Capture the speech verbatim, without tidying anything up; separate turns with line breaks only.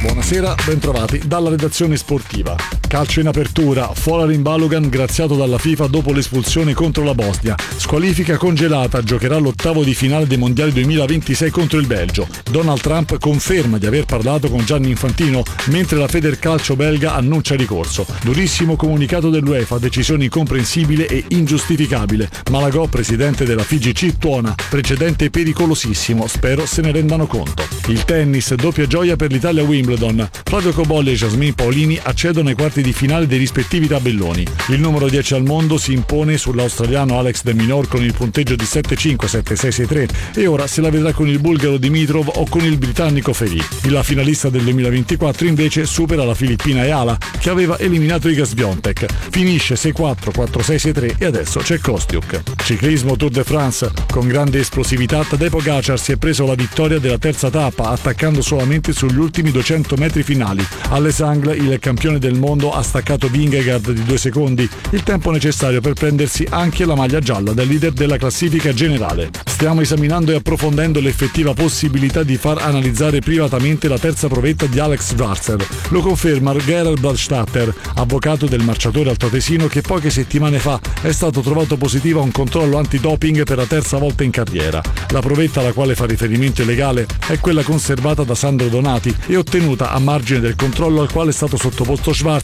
Buonasera, bentrovati dalla redazione sportiva. Calcio in apertura, Folarin Balogun graziato dalla FIFA dopo l'espulsione contro la Bosnia. Squalifica congelata, giocherà l'ottavo di finale dei mondiali duemilaventisei contro il Belgio. Donald Trump conferma di aver parlato con Gianni Infantino, mentre la Federcalcio belga annuncia ricorso. Durissimo comunicato dell'UEFA, decisione incomprensibile e ingiustificabile. Malagò, presidente della F I G C, tuona, precedente pericolosissimo, spero se ne rendano conto. Il tennis, doppia gioia per l'Italia Wimbledon. Flavio Cobolli e Jasmine Paolini accedono ai quarti di finale dei rispettivi tabelloni. Il numero dieci al mondo si impone sull'australiano Alex de Minaur con il punteggio di sette cinque, sette sei, sei tre e ora se la vedrà con il bulgaro Dimitrov o con il britannico Ferry. La finalista del duemilaventiquattro invece supera la filippina Eala, che aveva eliminato Iga Swiatek. Finisce sei quattro, quattro sei, sei tre e adesso c'è Kostiuk. Ciclismo Tour de France. Con grande esplosività Tadej Pogacar si è preso la vittoria della terza tappa, attaccando solamente sugli ultimi duecento metri finali. Alle Sangle il campione del mondo ha staccato Vingegaard di due secondi, il tempo necessario per prendersi anche la maglia gialla del leader della classifica generale. Stiamo esaminando e approfondendo l'effettiva possibilità di far analizzare privatamente la terza provetta di Alex Schwarzer. Lo conferma Gerhard Bladstatter, avvocato del marciatore altoatesino che poche settimane fa è stato trovato positivo a un controllo antidoping per la terza volta in carriera. La provetta alla quale fa riferimento il legale è quella conservata da Sandro Donati e ottenuta a margine del controllo al quale è stato sottoposto Schwarzer